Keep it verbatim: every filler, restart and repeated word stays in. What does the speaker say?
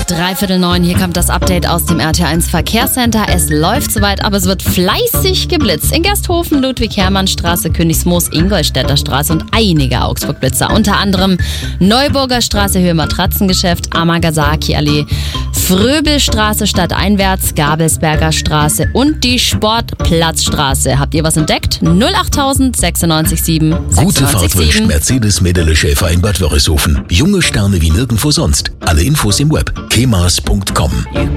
dreiviertel neun, hier kommt das Update aus dem R T eins Verkehrscenter. Es läuft soweit, aber es wird fleißig geblitzt. In Gersthofen, Ludwig-Hermann-Straße, Königsmoos, Ingolstädter Straße und einige Augsburg-Blitzer. Unter anderem Neuburger Straße, Höhe Matratzengeschäft, Amagasaki-Allee, Fröbelstraße stadteinwärts, Gabelsberger Straße und die Sportplatzstraße. Habt ihr was entdeckt? null achttausend sechsundneunzig sieben Gute Fahrt wünscht Mercedes Mädele Schäfer in Bad Wörishofen. Junge Sterne wie nirgendwo sonst. Alle Infos im Web kemas punkt com.